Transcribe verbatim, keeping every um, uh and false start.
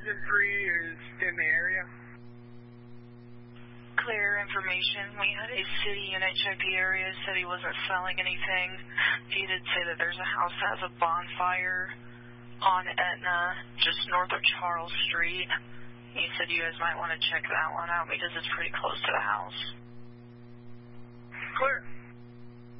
Resident three is in the area. Clear information. We had a city in H I P area, said he wasn't selling anything. He did say that there's a house that has a bonfire on Etna, just north of Charles Street. He said you guys might want to check that one out because it's pretty close to the house. Clear.